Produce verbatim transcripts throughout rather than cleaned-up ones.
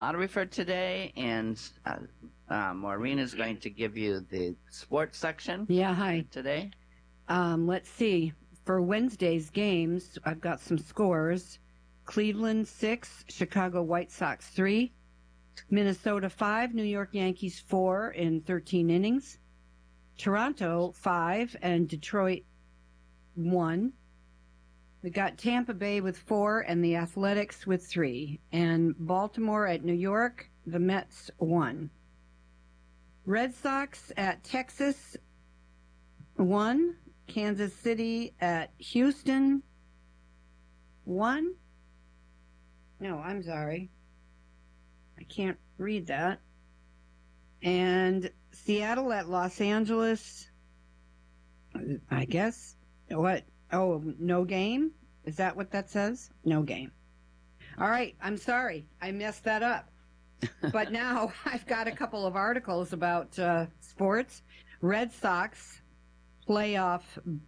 lottery for today, and uh, uh, Maureen is going to give you the sports section. Yeah, hi. Today. Um, let's see. For Wednesday's games, I've got some scores. Cleveland six, Chicago White Sox three, Minnesota five, New York Yankees four in thirteen innings, Toronto five, and Detroit one. We got Tampa Bay with four and the Athletics with three. And Baltimore at New York, the Mets one. Red Sox at Texas one. Kansas City at Houston one. No, I'm sorry. I can't read that. And Seattle at Los Angeles, I guess. What? Oh, no game? Is that what that says? No game. All right. I'm sorry. I messed that up. But now I've got a couple of articles about uh, sports. Red Sox playoff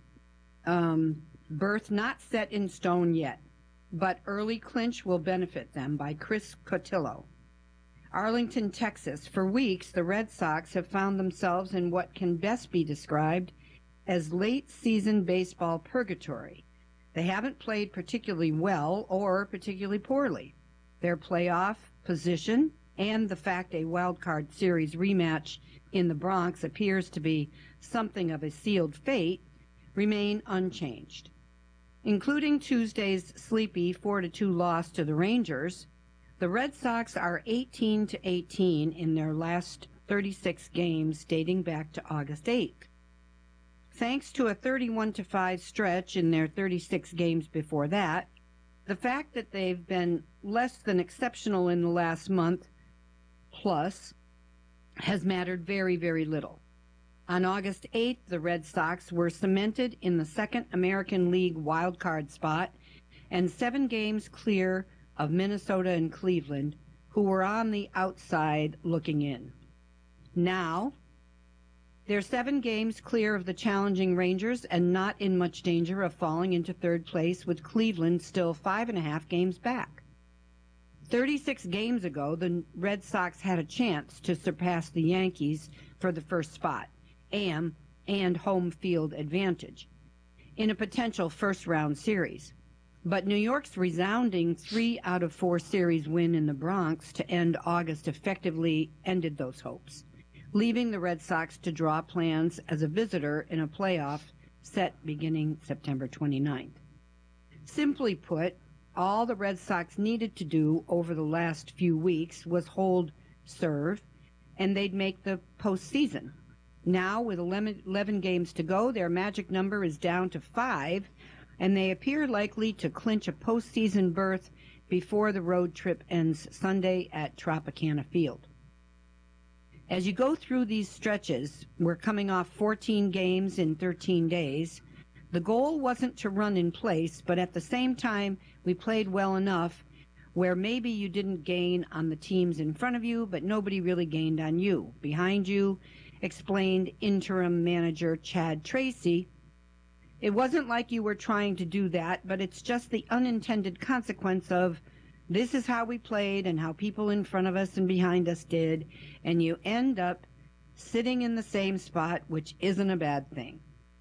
um, berth not set in stone yet, but early clinch will benefit them, by Chris Cotillo. Arlington, Texas. For weeks, the Red Sox have found themselves in what can best be described as late-season baseball purgatory. They haven't played particularly well or particularly poorly. Their playoff position and the fact a wild card series rematch in the Bronx appears to be something of a sealed fate remain unchanged. Including Tuesday's sleepy four to two loss to the Rangers, the Red Sox are eighteen to eighteen in their last thirty-six games dating back to August eighth. Thanks to a thirty-one to five stretch in their thirty-six games before that, the fact that they've been less than exceptional in the last month plus has mattered very, very little. On August eighth, the Red Sox were cemented in the second American League wildcard spot and seven games clear of Minnesota and Cleveland, who were on the outside looking in. Now, they're seven games clear of the challenging Rangers and not in much danger of falling into third place, with Cleveland still five and a half games back. thirty-six games ago, the Red Sox had a chance to surpass the Yankees for the first spot and, and home field advantage in a potential first-round series. But New York's resounding three out of four series win in the Bronx to end August effectively ended those hopes, leaving the Red Sox to draw plans as a visitor in a playoff set beginning September twenty-ninth. Simply put, all the Red Sox needed to do over the last few weeks was hold serve, and they'd make the postseason. Now, with eleven games to go, their magic number is down to five, and they appear likely to clinch a postseason berth before the road trip ends Sunday at Tropicana Field. As you go through these stretches, we're coming off fourteen games in thirteen days. The goal wasn't to run in place, but at the same time, we played well enough where maybe you didn't gain on the teams in front of you, but nobody really gained on you. Behind you, explained interim manager Chad Tracy. It wasn't like you were trying to do that, but it's just the unintended consequence of this is how we played and how people in front of us and behind us did, and you end up sitting in the same spot, which isn't a bad thing.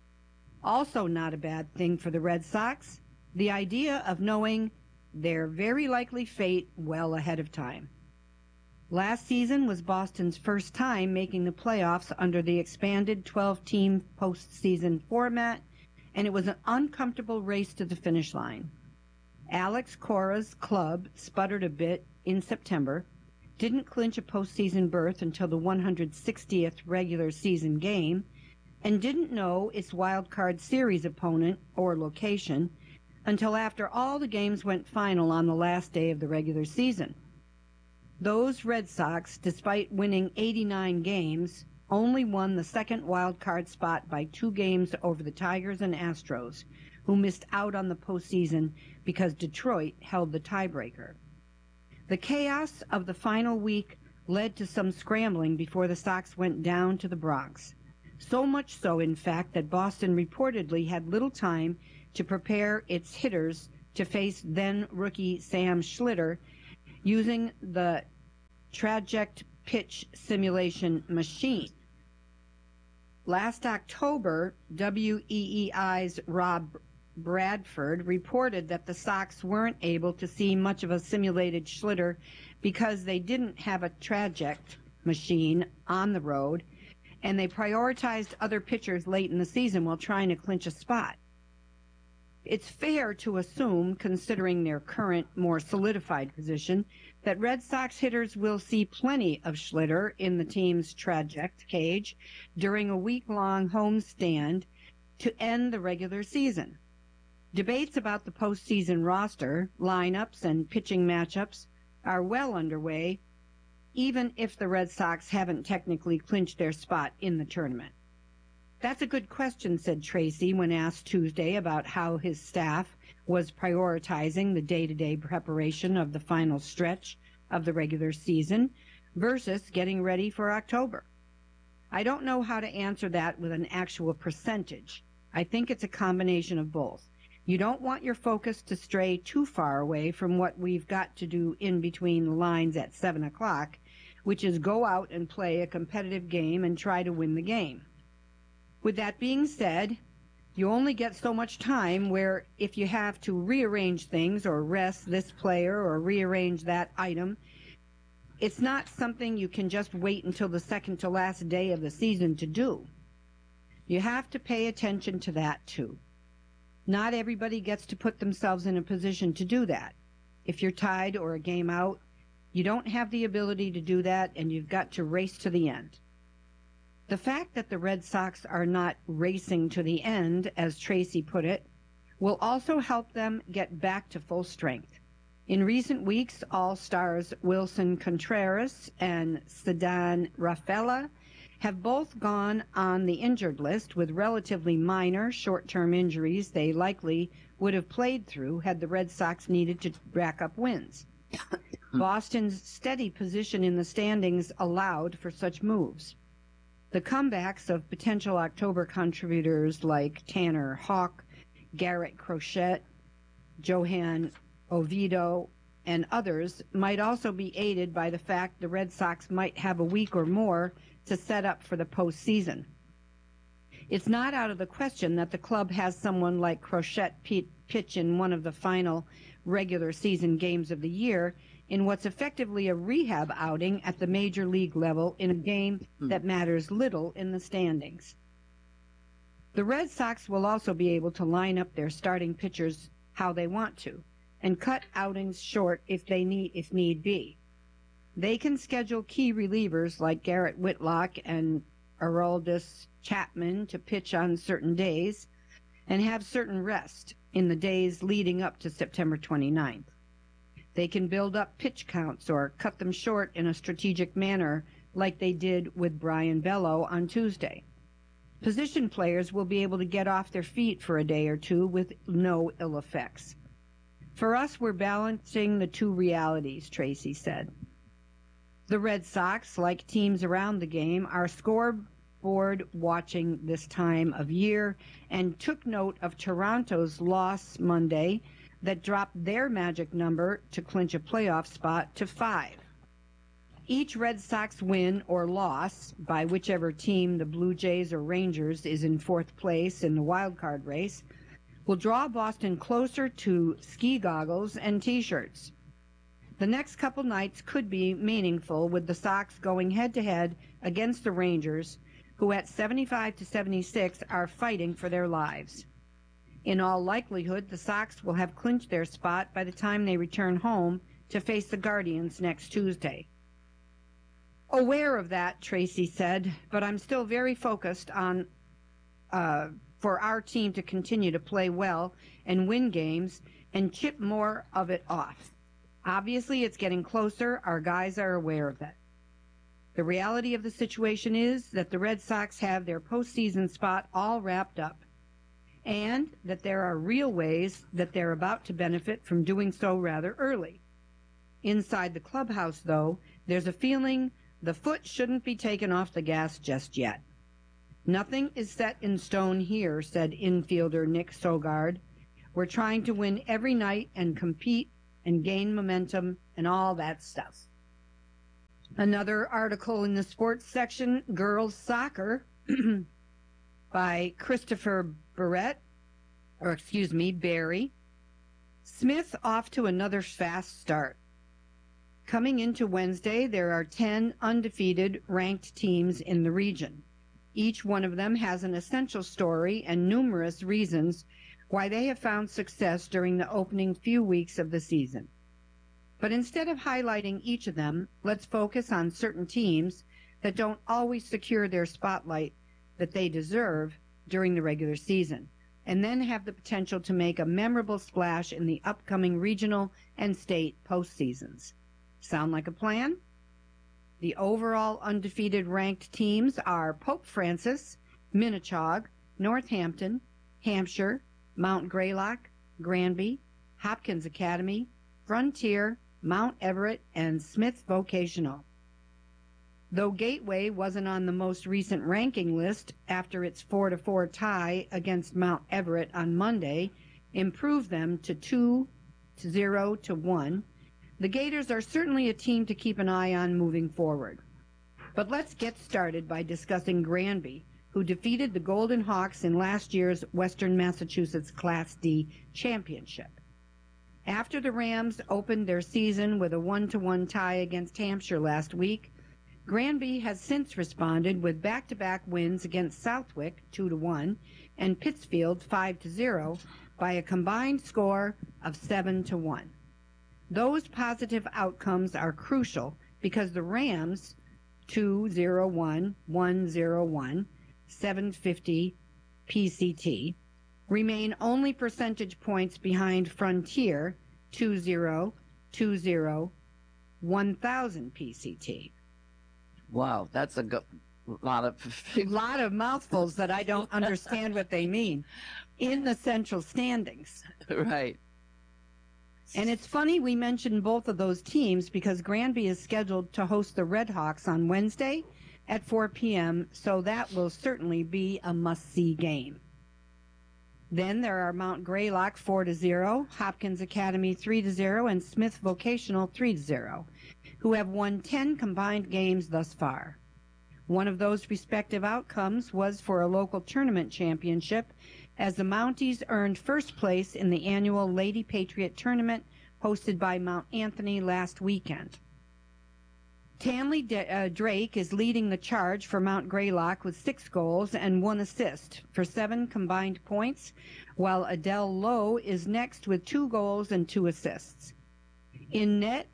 Also not a bad thing for the Red Sox, the idea of knowing their very likely fate well ahead of time. Last season was Boston's first time making the playoffs under the expanded twelve-team postseason format, and it was an uncomfortable race to the finish line. Alex Cora's club sputtered a bit in September, didn't clinch a postseason berth until the one hundred sixtieth regular season game, and didn't know its wild card series opponent or location until after all the games went final on the last day of the regular season. Those Red Sox, despite winning eighty-nine games, only won the second wild card spot by two games over the Tigers and Astros, who missed out on the postseason because Detroit held the tiebreaker. The chaos of the final week led to some scrambling before the Sox went down to the Bronx. So much so, in fact, that Boston reportedly had little time to prepare its hitters to face then-rookie Sam Schlitter, using the Traject Pitch Simulation Machine. Last October, W E E I's Rob Bradford reported that the Sox weren't able to see much of a simulated Schlitter because they didn't have a Traject machine on the road, and they prioritized other pitchers late in the season while trying to clinch a spot. It's fair to assume, considering their current, more solidified position, that Red Sox hitters will see plenty of Schlitter in the team's Traject cage during a week-long homestand to end the regular season. Debates about the postseason roster, lineups, and pitching matchups are well underway, even if the Red Sox haven't technically clinched their spot in the tournament. That's a good question, said Tracy when asked Tuesday about how his staff was prioritizing the day-to-day preparation of the final stretch of the regular season versus getting ready for October. I don't know how to answer that with an actual percentage. I think it's a combination of both. You don't want your focus to stray too far away from what we've got to do in between the lines at seven o'clock, which is go out and play a competitive game and try to win the game. With that being said, you only get so much time where if you have to rearrange things or rest this player or rearrange that item, it's not something you can just wait until the second to last day of the season to do. You have to pay attention to that too. Not everybody gets to put themselves in a position to do that. If you're tied or a game out, you don't have the ability to do that, and you've got to race to the end. The fact that the Red Sox are not racing to the end, as Tracy put it, will also help them get back to full strength. In recent weeks, All-Stars Wilson Contreras and Ceddanne Rafaela have both gone on the injured list with relatively minor short-term injuries they likely would have played through had the Red Sox needed to rack up wins. Boston's steady position in the standings allowed for such moves. The comebacks of potential October contributors like Tanner Houck, Garrett Crochet, Johan Oviedo, and others might also be aided by the fact the Red Sox might have a week or more to set up for the postseason. It's not out of the question that the club has someone like Crochet pitch in one of the final regular season games of the year in what's effectively a rehab outing at the major league level in a game that matters little in the standings. The Red Sox will also be able to line up their starting pitchers how they want to and cut outings short if they need if need be. They can schedule key relievers like Garrett Whitlock and Aroldis Chapman to pitch on certain days and have certain rest in the days leading up to September twenty-ninth. They can build up pitch counts or cut them short in a strategic manner like they did with Brian Bello on Tuesday. Position players will be able to get off their feet for a day or two with no ill effects. For us, we're balancing the two realities, Tracy said. The Red Sox, like teams around the game, are scoreboard watching this time of year and took note of Toronto's loss Monday that dropped their magic number to clinch a playoff spot to five. Each Red Sox win or loss by whichever team, the Blue Jays or Rangers, is in fourth place in the wild card race will draw Boston closer to ski goggles and T-shirts. The next couple nights could be meaningful with the Sox going head-to-head against the Rangers, who at seventy-five to seventy-six are fighting for their lives. In all likelihood, the Sox will have clinched their spot by the time they return home to face the Guardians next Tuesday. Aware of that, Tracy said, but I'm still very focused on uh, for our team to continue to play well and win games and chip more of it off. Obviously, it's getting closer. Our guys are aware of that. The reality of the situation is that the Red Sox have their postseason spot all wrapped up, and that there are real ways that they're about to benefit from doing so rather early. Inside the clubhouse, though, there's a feeling the foot shouldn't be taken off the gas just yet. Nothing is set in stone here, said infielder Nick Sogard. We're trying to win every night and compete and gain momentum and all that stuff. Another article in the sports section, Girls Soccer, by Christopher Barrett, or excuse me, Barry. Smith off to another fast start. Coming into Wednesday, there are ten undefeated ranked teams in the region. Each one of them has an essential story and numerous reasons why they have found success during the opening few weeks of the season. But instead of highlighting each of them, let's focus on certain teams that don't always secure their spotlight that they deserve during the regular season, and then have the potential to make a memorable splash in the upcoming regional and state postseasons. Sound like a plan? The overall undefeated ranked teams are Pope Francis, Minnechaug, Northampton, Hampshire, Mount Greylock, Granby, Hopkins Academy, Frontier, Mount Everett, and Smith Vocational. Though Gateway wasn't on the most recent ranking list after its four to four tie against Mount Everett on Monday improved them to two to zero to one, the Gators are certainly a team to keep an eye on moving forward. But let's get started by discussing Granby, who defeated the Golden Hawks in last year's Western Massachusetts Class D championship. After the Rams opened their season with a one to one tie against Hampshire last week, Granby has since responded with back-to-back wins against Southwick two to one and Pittsfield five to zero by a combined score of seven to one. Those positive outcomes are crucial because the Rams two zero one one zero one seven fifty P C T remain only percentage points behind Frontier two zero two zero one thousand P C T. Wow, that's a go- lot of a lot of mouthfuls that I don't understand what they mean in the central standings. Right. And it's funny we mentioned both of those teams because Granby is scheduled to host the Red Hawks on Wednesday at four p.m., so that will certainly be a must-see game. Then there are Mount Greylock four to zero, Hopkins Academy three to zero, and Smith Vocational three to zero, who have won ten combined games thus far. One of those respective outcomes was for a local tournament championship, as the Mounties earned first place in the annual Lady Patriot Tournament hosted by Mount Anthony last weekend. Tanley D- uh, Drake is leading the charge for Mount Greylock with six goals and one assist for seven combined points, while Adele Lowe is next with two goals and two assists. In net,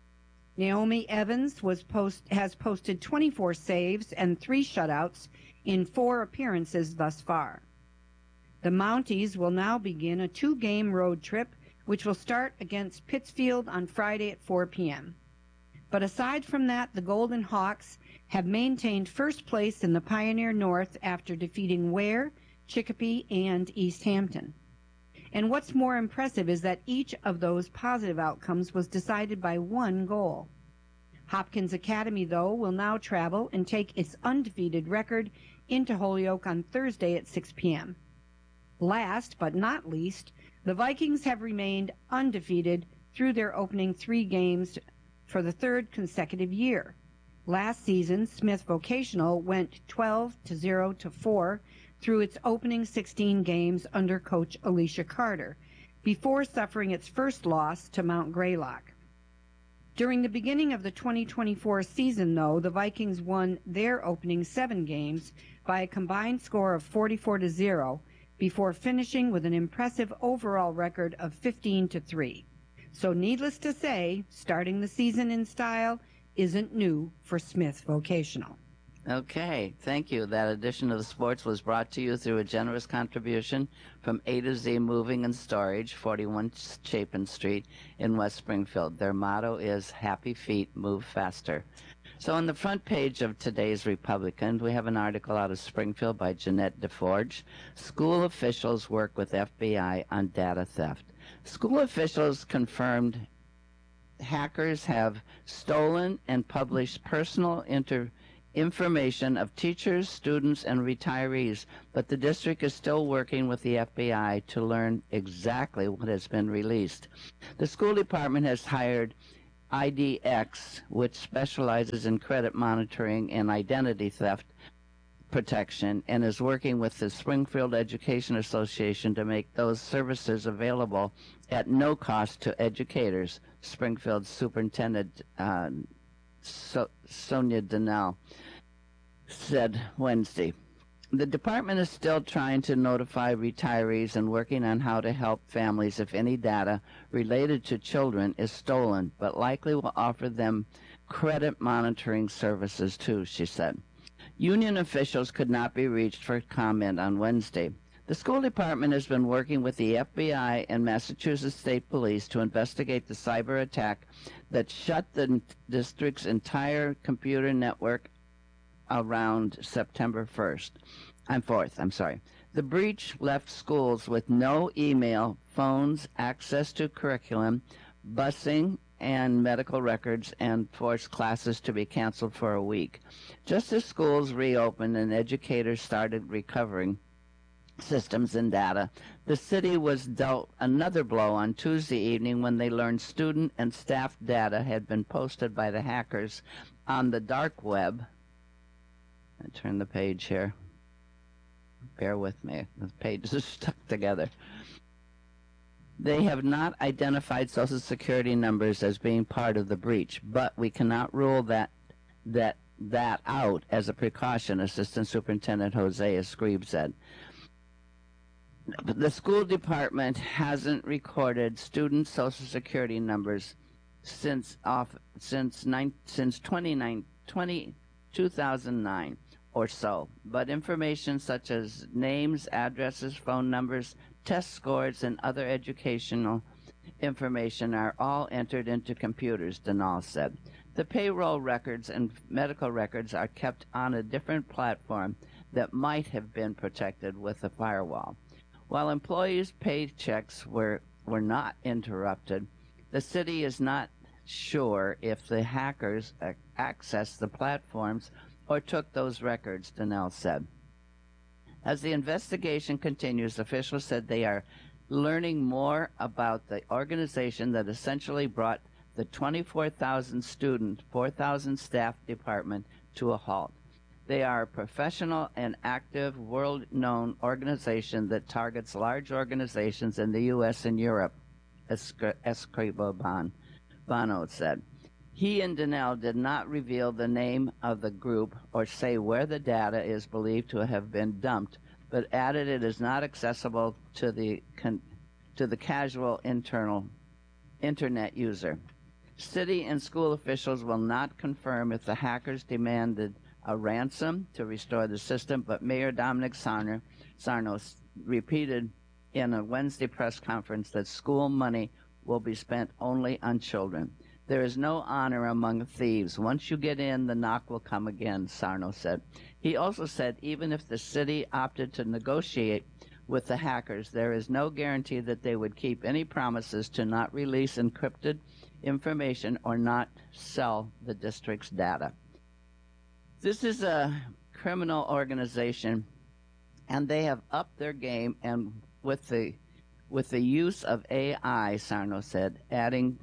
Naomi Evans was post, has posted twenty-four saves and three shutouts in four appearances thus far. The Mounties will now begin a two-game road trip, which will start against Pittsfield on Friday at four p.m. But aside from that, the Golden Hawks have maintained first place in the Pioneer North after defeating Ware, Chicopee, and East Hampton. And what's more impressive is that each of those positive outcomes was decided by one goal. Hopkins Academy, though, will now travel and take its undefeated record into Holyoke on Thursday at six p.m. Last but not least, the Vikings have remained undefeated through their opening three games for the third consecutive year. Last season, Smith Vocational went twelve to zero to four through its opening sixteen games under coach Alicia Carter, before suffering its first loss to Mount Greylock. During the beginning of the twenty twenty-four season, though, the Vikings won their opening seven games by a combined score of forty-four to zero, before finishing with an impressive overall record of fifteen to three. So needless to say, starting the season in style isn't new for Smith Vocational. Okay, thank you. That edition of the sports was brought to you through a generous contribution from A to Z Moving and Storage, forty-one Chapin Street in West Springfield. Their motto is Happy Feet Move Faster. So on the front page of today's Republican, we have an article out of Springfield by Jeanette DeForge. School officials work with F B I on data theft. School officials confirmed hackers have stolen and published personal inter- information of teachers, students, and retirees, but the district is still working with the F B I to learn exactly what has been released. The school department has hired I D X, which specializes in credit monitoring and identity theft protection, and is working with the Springfield Education Association to make those services available at no cost to educators, Springfield Superintendent uh, so- Sonia Donnell said Wednesday. The department is still trying to notify retirees and working on how to help families if any data related to children is stolen, but likely will offer them credit monitoring services too, she said. Union officials could not be reached for comment on Wednesday. The school department has been working with the F B I and Massachusetts State Police to investigate the cyber attack that shut the district's entire computer network around September first. I'm fourth, I'm sorry. The breach left schools with no email, phones, access to curriculum, busing, and medical records, and forced classes to be canceled for a week. Just as schools reopened and educators started recovering systems and data, the city was dealt another blow on Tuesday evening when they learned student and staff data had been posted by the hackers on the dark web. I turn the page here. Bear with me. The pages are stuck together. They have not identified Social Security numbers as being part of the breach, but we cannot rule that that that out as a precaution, Assistant Superintendent Hosea Scribe said. The school department hasn't recorded student Social Security numbers since off since nine, since twenty-nine, twenty, two thousand nine or so, but information such as names, addresses, phone numbers, test scores, and other educational information are all entered into computers, Donnell said. The payroll records and medical records are kept on a different platform that might have been protected with a firewall. While employees' paychecks were, were not interrupted, the city is not sure if the hackers accessed the platforms or took those records, Donnell said. As the investigation continues, officials said they are learning more about the organization that essentially brought the twenty-four thousand student, four thousand staff department to a halt. They are a professional and active, world-known organization that targets large organizations in the U S and Europe, Escribano said. He and Donnell did not reveal the name of the group or say where the data is believed to have been dumped, but added it is not accessible to the con- to the casual internal internet user. City and school officials will not confirm if the hackers demanded a ransom to restore the system, but Mayor Dominic Sarno, Sarno repeated in a Wednesday press conference that school money will be spent only on children. There is no honor among thieves. Once you get in, the knock will come again, Sarno said. He also said even if the city opted to negotiate with the hackers, there is no guarantee that they would keep any promises to not release encrypted information or not sell the district's data. This is a criminal organization, and they have upped their game, and with the with the use of A I, Sarno said, adding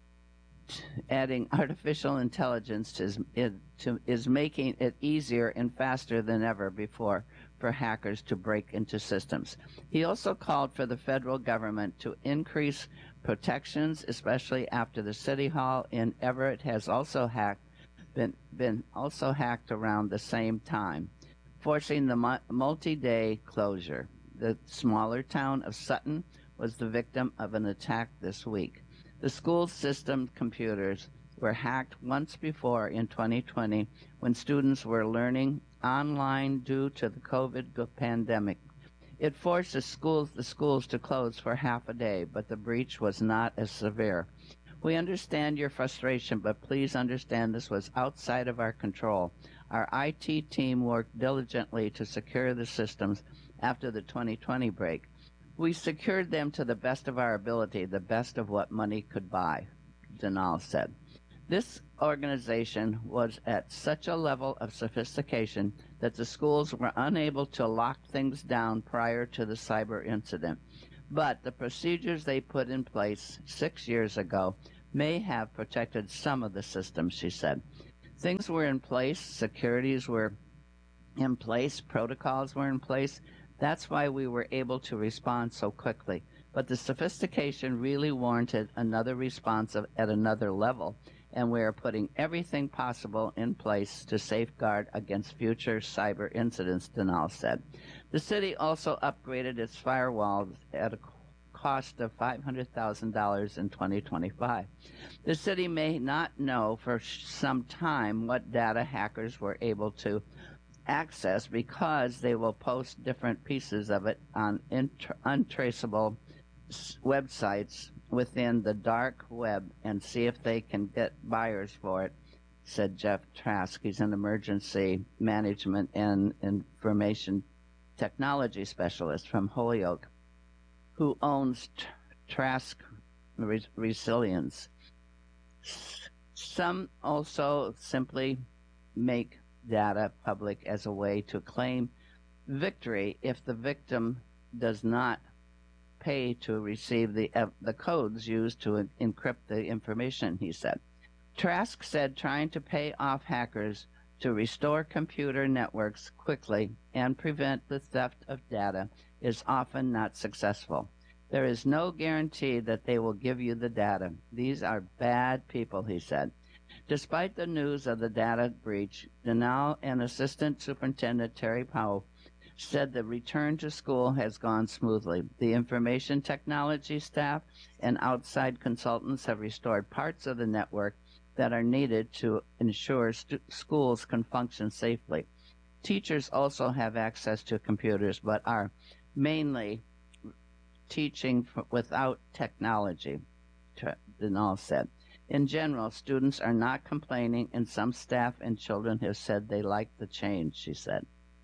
adding artificial intelligence is, is, to, is making it easier and faster than ever before for hackers to break into systems. He also called for the federal government to increase protections, especially after the City Hall in Everett has also hacked, been, been also hacked around the same time, forcing the multi-day closure. The smaller town of Sutton was the victim of an attack this week. The school system computers were hacked once before in twenty twenty when students were learning online due to the COVID pandemic. It forced the schools, the schools to close for half a day, but the breach was not as severe. We understand your frustration, but please understand this was outside of our control. Our I T team worked diligently to secure the systems after the twenty twenty break. We secured them to the best of our ability, the best of what money could buy, Donnell said. This organization was at such a level of sophistication that the schools were unable to lock things down prior to the cyber incident. But the procedures they put in place six years ago may have protected some of the systems, she said. Things were in place, securities were in place, protocols were in place. That's why we were able to respond so quickly. But the sophistication really warranted another response of, at another level, and we are putting everything possible in place to safeguard against future cyber incidents, Denal said. The city also upgraded its firewalls at a cost of five hundred thousand dollars in twenty twenty-five. The city may not know for some time what data hackers were able to access because they will post different pieces of it on intra- untraceable websites within the dark web and see if they can get buyers for it, said Jeff Trask. He's an emergency management and information technology specialist from Holyoke, who owns T- Trask Res- Resilience. Some also simply make data public as a way to claim victory if the victim does not pay to receive the uh, the codes used to en- encrypt the information, he said. Trask said trying to pay off hackers to restore computer networks quickly and prevent the theft of data is often not successful. There is no guarantee that they will give you the data. These are bad people, he said. Despite the news of the data breach, Denal and Assistant Superintendent Terry Powell said the return to school has gone smoothly. The information technology staff and outside consultants have restored parts of the network that are needed to ensure stu- schools can function safely. Teachers also have access to computers, but are mainly teaching f- without technology, Denal said. In general, students are not complaining, and some staff and children have said they like the change, she said.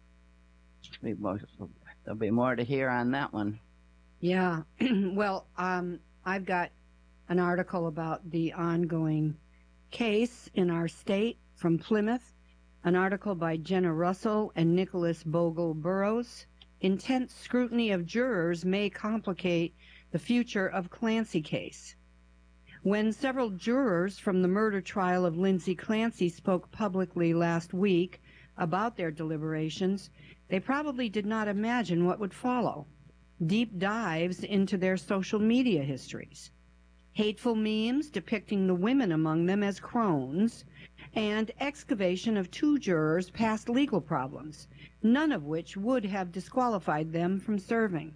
There'll be more to hear on that one. Yeah. Well, um, I've got an article about the ongoing case in our state from Plymouth, an article by Jenna Russell and Nicholas Bogle Burrows. Intense scrutiny of jurors may complicate the future of Clancy case. When several jurors from the murder trial of Lindsay Clancy spoke publicly last week about their deliberations, they probably did not imagine what would follow. Deep dives into their social media histories, hateful memes depicting the women among them as crones, and excavation of two jurors' past legal problems, none of which would have disqualified them from serving.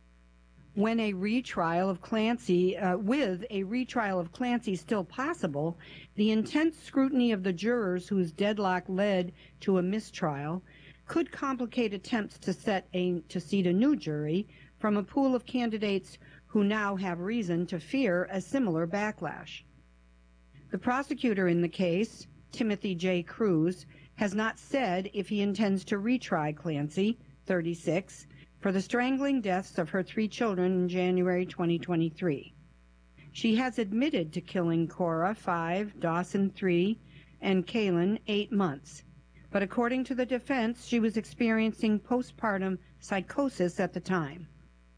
When a retrial of Clancy, uh, with a retrial of Clancy still possible, the intense scrutiny of the jurors whose deadlock led to a mistrial could complicate attempts to set a to seat a new jury from a pool of candidates who now have reason to fear a similar backlash. The prosecutor in the case, Timothy J. Cruz, has not said if he intends to retry Clancy, thirty-six, for the strangling deaths of her three children in January twenty twenty-three. She has admitted to killing Cora, five, Dawson, three, and Kaylin, eight months. But according to the defense, she was experiencing postpartum psychosis at the time.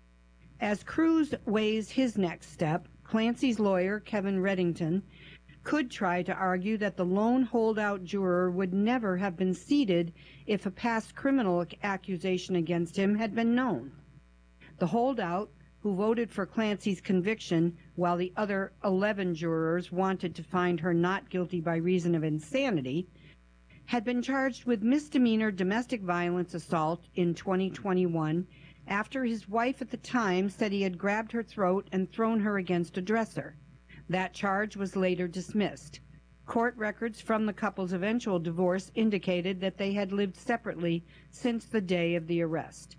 As Cruz weighs his next step, Clancy's lawyer, Kevin Reddington, could try to argue that the lone holdout juror would never have been seated if a past criminal accusation against him had been known. The holdout, who voted for Clancy's conviction while the other eleven jurors wanted to find her not guilty by reason of insanity, had been charged with misdemeanor domestic violence assault in twenty twenty-one after his wife at the time said he had grabbed her throat and thrown her against a dresser. That charge was later dismissed. Court records from the couple's eventual divorce indicated that they had lived separately since the day of the arrest.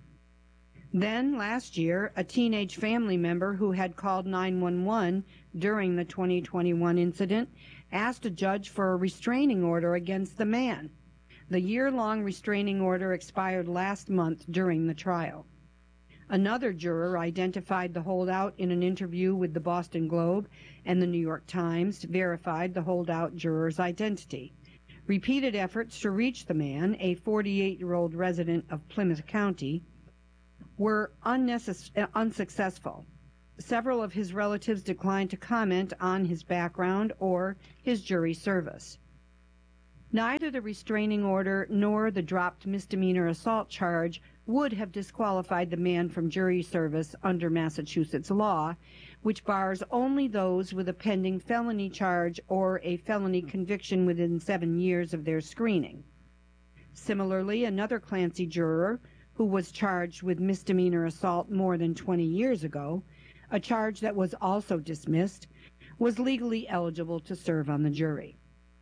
Then, last year, a teenage family member who had called nine one one during the twenty twenty-one incident asked a judge for a restraining order against the man. The year-long restraining order expired last month during the trial. Another juror identified the holdout in an interview with the Boston Globe, and the New York Times verified the holdout juror's identity. Repeated efforts to reach the man, a forty-eight-year-old resident of Plymouth County, were unnecess- uh, unsuccessful. several of his relatives declined to comment on his background or his jury service. Neither the restraining order nor the dropped misdemeanor assault charge would have disqualified the man from jury service under Massachusetts law, which bars only those with a pending felony charge or a felony conviction within seven years of their screening. Similarly, another Clancy juror, who was charged with misdemeanor assault more than twenty years ago, a charge that was also dismissed, was legally eligible to serve on the jury.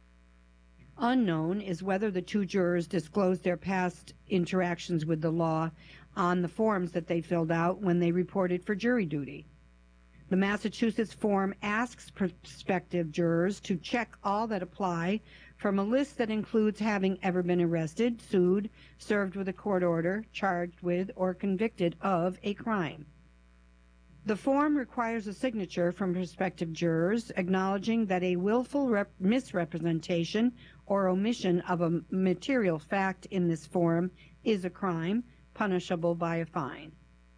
Unknown is whether the two jurors disclosed their past interactions with the law on the forms that they filled out when they reported for jury duty. The Massachusetts form asks prospective jurors to check all that apply from a list that includes having ever been arrested, sued, served with a court order, charged with, or convicted of a crime. The form requires a signature from prospective jurors acknowledging that a willful rep- misrepresentation or omission of a material fact in this form is a crime, punishable by a fine.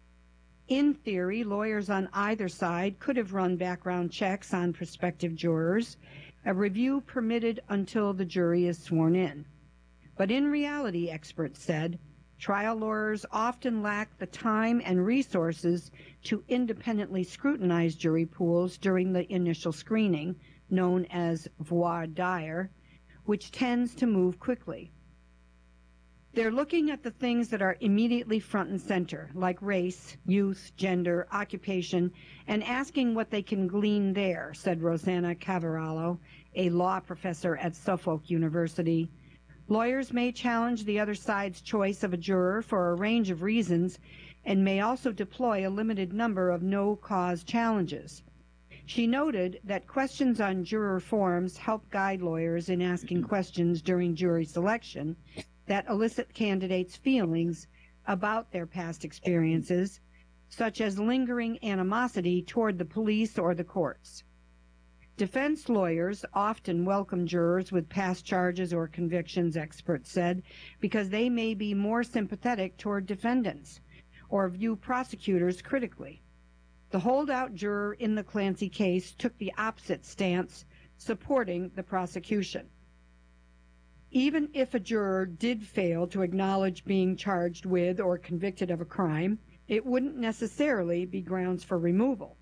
In theory, lawyers on either side could have run background checks on prospective jurors, a review permitted until the jury is sworn in. But in reality, experts said, trial lawyers often lack the time and resources to independently scrutinize jury pools during the initial screening, known as voir dire, which tends to move quickly. They're looking at the things that are immediately front and center, like race, youth, gender, occupation, and asking what they can glean there, said Rosanna Cavarallo, a law professor at Suffolk University. Lawyers may challenge the other side's choice of a juror for a range of reasons and may also deploy a limited number of no-cause challenges. She noted that questions on juror forms help guide lawyers in asking questions during jury selection that elicit candidates' feelings about their past experiences, such as lingering animosity toward the police or the courts. Defense lawyers often welcome jurors with past charges or convictions, experts said, because they may be more sympathetic toward defendants or view prosecutors critically. The holdout juror in the Clancy case took the opposite stance, supporting the prosecution. Even if a juror did fail to acknowledge being charged with or convicted of a crime, it wouldn't necessarily be grounds for removal.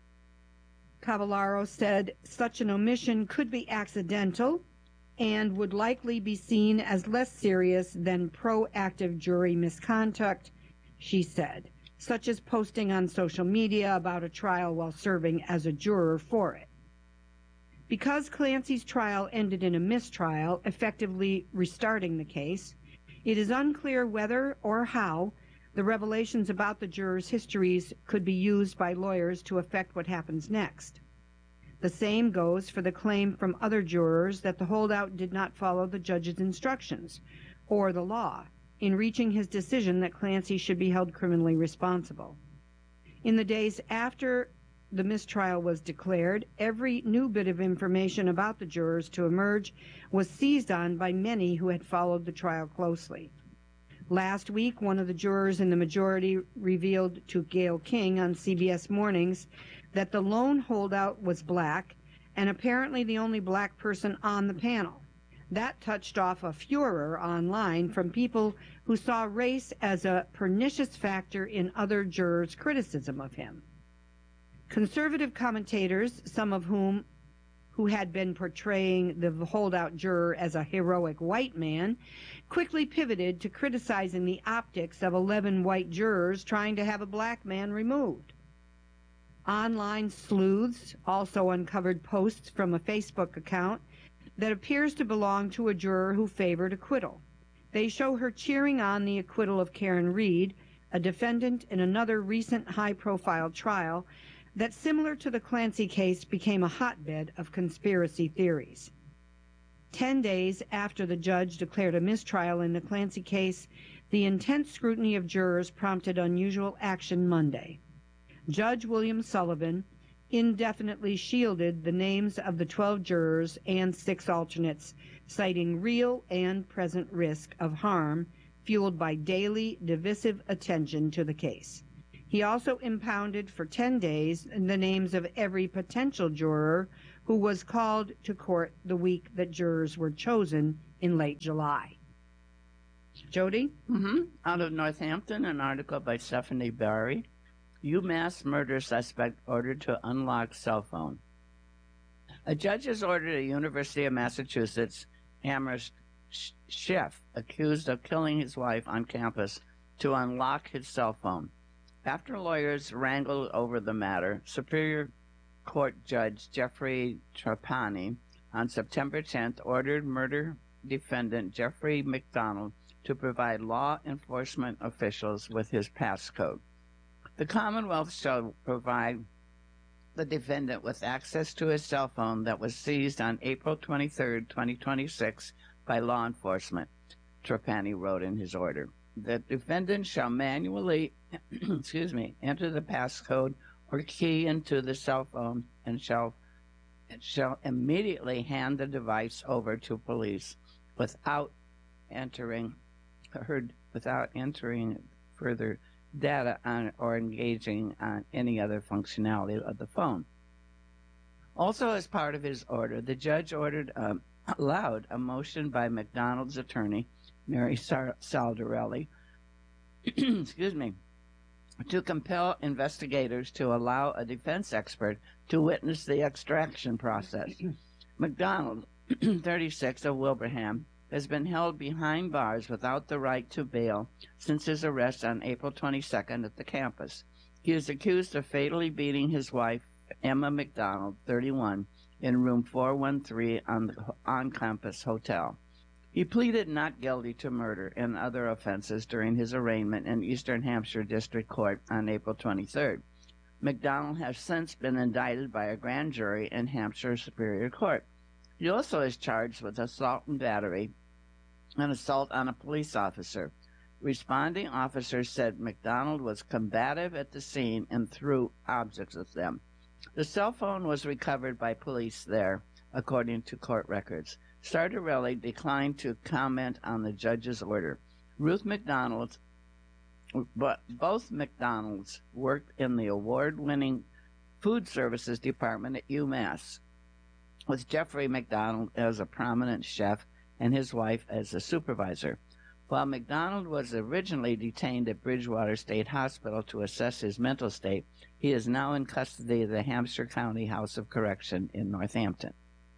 Cavallaro said such an omission could be accidental and would likely be seen as less serious than proactive jury misconduct, she said, such as posting on social media about a trial while serving as a juror for it. Because Clancy's trial ended in a mistrial, effectively restarting the case, it is unclear whether or how the revelations about the jurors' histories could be used by lawyers to affect what happens next. The same goes for the claim from other jurors that the holdout did not follow the judge's instructions or the law in reaching his decision that Clancy should be held criminally responsible. In the days after the mistrial was declared, every new bit of information about the jurors to emerge was seized on by many who had followed the trial closely. Last week, one of the jurors in the majority revealed to Gayle King on C B S Mornings that the lone holdout was black and apparently the only black person on the panel. That touched off a furor online from people who saw race as a pernicious factor in other jurors' criticism of him. Conservative commentators, some of whom who had been portraying the holdout juror as a heroic white man, quickly pivoted to criticizing the optics of eleven white jurors trying to have a black man removed. Online sleuths also uncovered posts from a Facebook account that appears to belong to a juror who favored acquittal. They show her cheering on the acquittal of Karen Reed, a defendant in another recent high-profile trial that, similar to the Clancy case, became a hotbed of conspiracy theories. Ten days after the judge declared a mistrial in the Clancy case, the intense scrutiny of jurors prompted unusual action Monday. Judge William Sullivan indefinitely shielded the names of the twelve jurors and six alternates, citing real and present risk of harm fueled by daily divisive attention to the case. He also impounded for ten days the names of every potential juror who was called to court the week that jurors were chosen in late July. Jody? Mm-hmm. Out of Northampton, an article by Stephanie Barry. UMass murder suspect ordered to unlock cell phone. A judge has ordered a University of Massachusetts Amherst chef accused of killing his wife on campus to unlock his cell phone. After lawyers wrangled over the matter, Superior Court Judge Jeffrey Trapani on September tenth ordered murder defendant Jeffrey McDonald to provide law enforcement officials with his passcode. The Commonwealth shall provide the defendant with access to his cell phone that was seized on April twenty-third, twenty twenty-six by law enforcement, Trapani wrote in his order. The defendant shall manually excuse me, enter the passcode or key into the cell phone and shall, and shall immediately hand the device over to police without entering heard without entering further data on or engaging on any other functionality of the phone. Also, as part of his order, the judge ordered um, allowed a motion by McDonald's attorney, Mary Saldarelli, excuse me, to compel investigators to allow a defense expert to witness the extraction process. McDonald, thirty-six, of Wilbraham, has been held behind bars without the right to bail since his arrest on April twenty-second at the campus. He is accused of fatally beating his wife, Emma McDonald, thirty-one, in room four one three on the on-campus hotel. He pleaded not guilty to murder and other offenses during his arraignment in Eastern Hampshire District Court on April twenty-third. McDonald has since been indicted by a grand jury in Hampshire Superior Court. He also is charged with assault and battery and assault on a police officer. Responding officers said McDonald was combative at the scene and threw objects at them. The cell phone was recovered by police there, according to court records. Sardarelli declined to comment on the judge's order. Ruth McDonald, but both McDonalds worked in the award-winning food services department at UMass, with Jeffrey McDonald as a prominent chef and his wife as a supervisor. While McDonald was originally detained at Bridgewater State Hospital to assess his mental state, he is now in custody of the Hampshire County House of Correction in Northampton.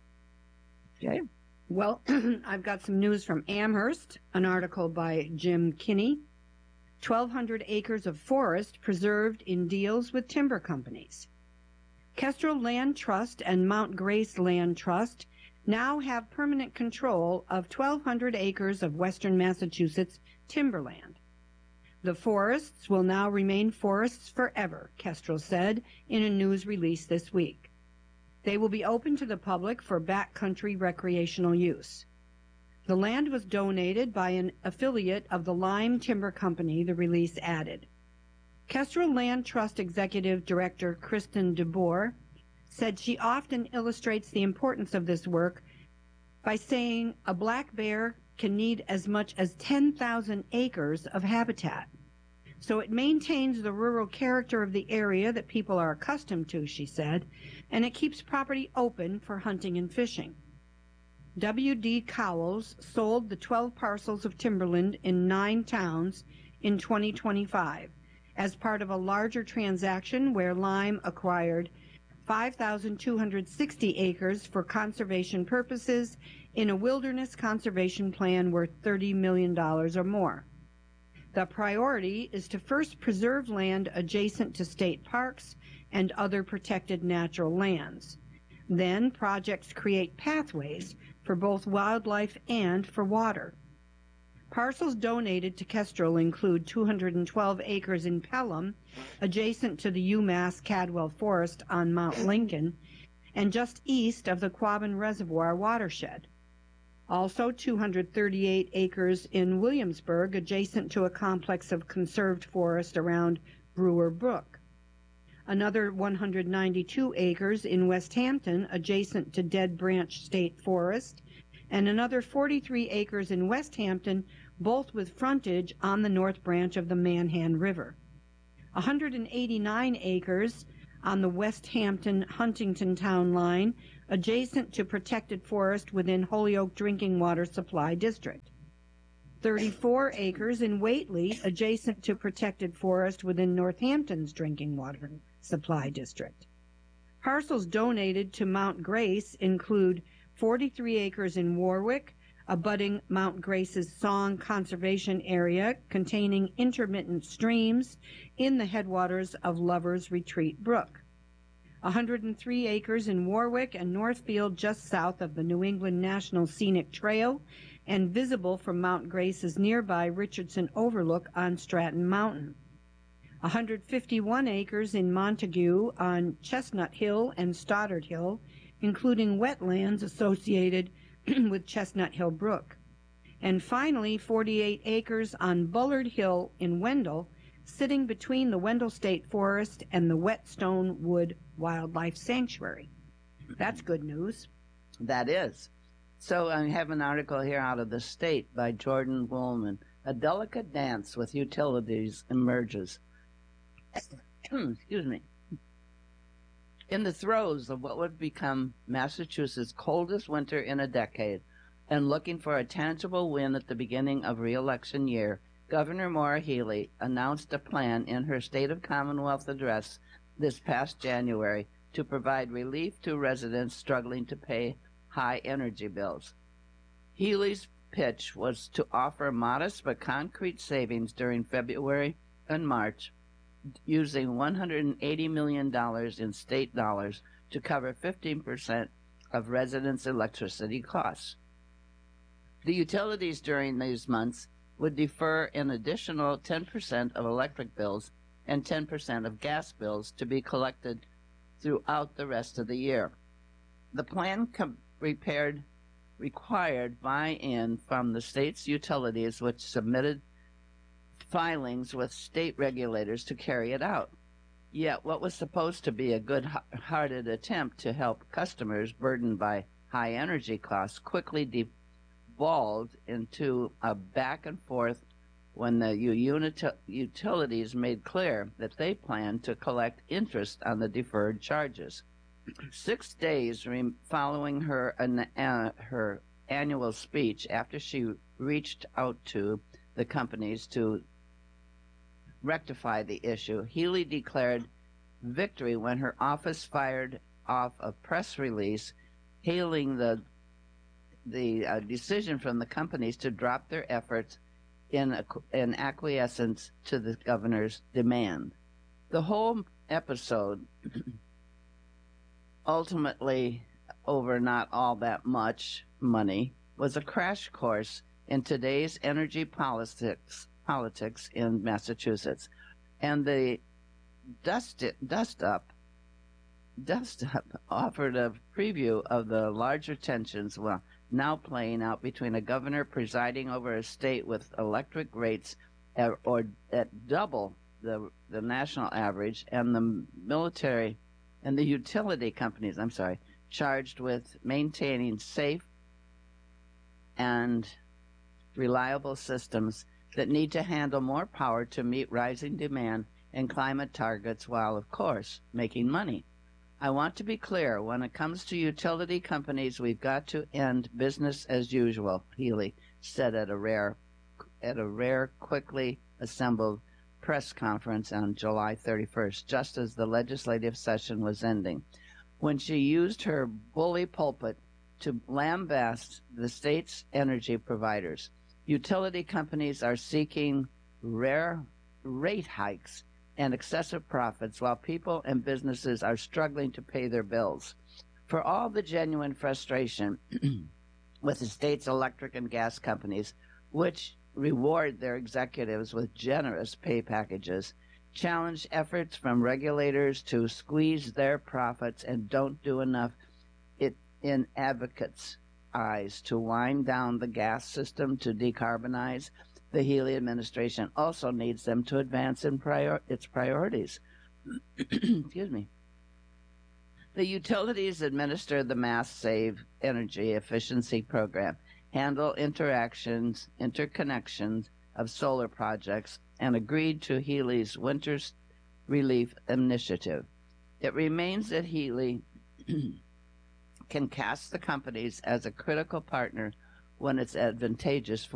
Okay. Well, I've got some news from Amherst, an article by Jim Kinney. twelve hundred acres of forest preserved in deals with timber companies. Kestrel Land Trust and Mount Grace Land Trust now have permanent control of twelve hundred acres of western Massachusetts timberland. The forests will now remain forests forever, Kestrel said in a news release this week. They will be open to the public for backcountry recreational use. The land was donated by an affiliate of the Lime Timber Company, the release added. Kestrel Land Trust Executive Director Kristen DeBoer said she often illustrates the importance of this work by saying a black bear can need as much as ten thousand acres of habitat. So it maintains the rural character of the area that people are accustomed to, she said, and it keeps property open for hunting and fishing. W D Cowles sold the twelve parcels of timberland in nine towns in twenty twenty-five as part of a larger transaction where Lime acquired five thousand two hundred sixty acres for conservation purposes in a wilderness conservation plan worth thirty million dollars or more. The priority is to first preserve land adjacent to state parks and other protected natural lands. Then projects create pathways for both wildlife and for water. Parcels donated to Kestrel include two hundred twelve acres in Pelham, adjacent to the UMass Cadwell Forest on Mount Lincoln, and just east of the Quabbin Reservoir watershed. Also two hundred thirty-eight acres in Williamsburg, adjacent to a complex of conserved forest around Brewer Brook. Another one hundred ninety-two acres in West Hampton, adjacent to Dead Branch State Forest, and another forty-three acres in West Hampton, both with frontage on the north branch of the Manhan River. one hundred eighty-nine acres on the West Hampton-Huntington Town Line, adjacent to protected forest within Holyoke Drinking Water Supply District. thirty-four acres in Whately, adjacent to protected forest within Northampton's Drinking Water Supply District. Parcels donated to Mount Grace include forty-three acres in Warwick, abutting Mount Grace's Song Conservation Area containing intermittent streams in the headwaters of Lover's Retreat Brook. one hundred three acres in Warwick and Northfield just south of the New England National Scenic Trail and visible from Mount Grace's nearby Richardson Overlook on Stratton Mountain. one hundred fifty-one acres in Montague on Chestnut Hill and Stoddard Hill, including wetlands associated with Chestnut Hill Brook. And finally, forty-eight acres on Bullard Hill in Wendell, sitting between the Wendell State Forest and the Whetstone Wood Wildlife Sanctuary. That's good news. That is. So I have an article here out of The State by Jordan Woolman. A delicate dance with utilities emerges. Excuse me. In the throes of what would become Massachusetts' coldest winter in a decade, and looking for a tangible win at the beginning of re-election year, Governor Maura Healey announced a plan in her State of Commonwealth address this past January to provide relief to residents struggling to pay high energy bills. Healey's pitch was to offer modest but concrete savings during February and March, using one hundred eighty million dollars in state dollars to cover fifteen percent of residents' electricity costs. The utilities during these months would defer an additional ten percent of electric bills and ten percent of gas bills to be collected throughout the rest of the year. The plan com- prepared, required buy-in from the state's utilities, which submitted filings with state regulators to carry it out. Yet what was supposed to be a good-hearted attempt to help customers burdened by high energy costs quickly devolved into a back and forth when the unit- utilities made clear that they planned to collect interest on the deferred charges. Six days re- following her, uh, her annual speech, after she reached out to the companies to rectify the issue, Healey declared victory when her office fired off a press release hailing the the uh, decision from the companies to drop their efforts in, in acquiescence to the governor's demand. The whole episode, ultimately over not all that much money, was a crash course in today's energy politics politics in Massachusetts. And the dust, dust up dust up offered a preview of the larger tensions well now playing out between a governor presiding over a state with electric rates at, or at double the the national average, and the military and the utility companies, I'm sorry, charged with maintaining safe and reliable systems that need to handle more power to meet rising demand and climate targets while, of course, making money. I want to be clear, when it comes to utility companies, we've got to end business as usual, Healey said at a rare, at a rare, quickly assembled press conference on July thirty-first, just as the legislative session was ending, when she used her bully pulpit to lambaste the state's energy providers. Utility companies are seeking rare rate hikes and excessive profits, while people and businesses are struggling to pay their bills. For all the genuine frustration with the state's electric and gas companies, which reward their executives with generous pay packages, challenge efforts from regulators to squeeze their profits, and don't do enough it in advocates' eyes to wind down the gas system to decarbonize, the Healey administration also needs them to advance in prior- its priorities. Excuse me. The utilities administer the Mass Save Energy Efficiency Program, handle interactions, interconnections of solar projects, and agreed to Healey's winter Relief Initiative. It remains that Healy can cast the companies as a critical partner when it's advantageous